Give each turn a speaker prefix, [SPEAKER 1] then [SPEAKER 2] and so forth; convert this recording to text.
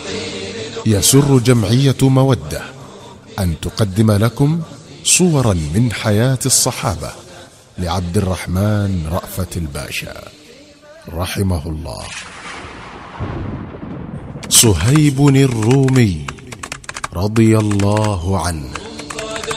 [SPEAKER 1] يسر جمعية مودة أن تقدم لكم صورا من حياة الصحابة لعبد الرحمن رأفت الباشا رحمه الله. صهيب الرومي رضي الله عنه.